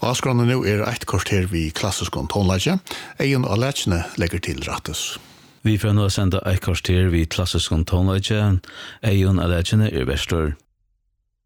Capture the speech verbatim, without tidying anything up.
Avskrånne nå er et kvarter vi klassisk tonleggje. Eion og lekkene legger til rattes. Vi får nå sende et kvarter vi klassisk tonleggje. Eion og lekkene er vestor.